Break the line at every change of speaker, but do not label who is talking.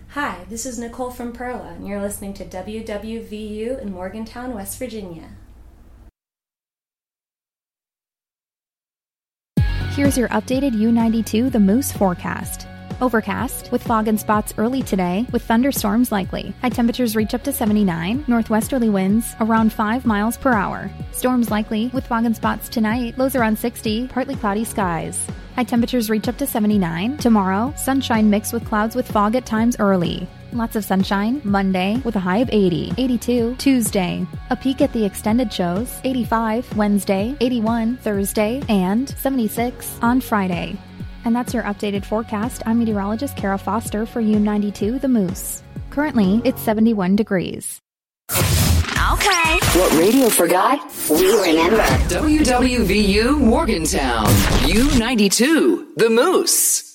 Hi, this is Nicole from Perla, and you're listening to WWVU in Morgantown, West Virginia.
Here's your updated U92 The Moose forecast. Overcast, with fog and spots early today, with thunderstorms likely. High temperatures reach up to 79, northwesterly winds around 5 miles per hour. Storms likely, with fog and spots tonight, lows around 60, partly cloudy skies. High temperatures reach up to 79. Tomorrow, sunshine mixed with clouds with fog at times early. Lots of sunshine Monday with a high of 80. 82 Tuesday. A peek at the extended shows. 85 Wednesday, 81 Thursday, and 76 on Friday. And that's your updated forecast. I'm meteorologist Kara Foster for U92 The Moose. Currently, it's 71 degrees.
Okay. What radio forgot, we remember.
WWVU Morgantown, U92, The Moose.